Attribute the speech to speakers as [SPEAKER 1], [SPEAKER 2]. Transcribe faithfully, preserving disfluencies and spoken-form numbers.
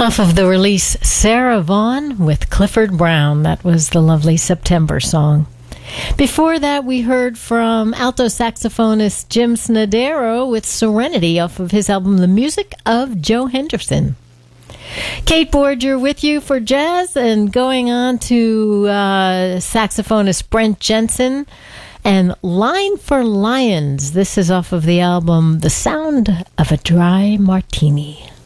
[SPEAKER 1] Off of the release Sarah Vaughan with Clifford Brown. That was the lovely September song. Before that, we heard from alto saxophonist Jim Snodero with Serenity off of his album The Music of Joe Henderson. Kate Borger with you for jazz, and going on to uh, saxophonist Brent Jensen and Line for Lions. This is off of the album The Sound of a Dry Martini.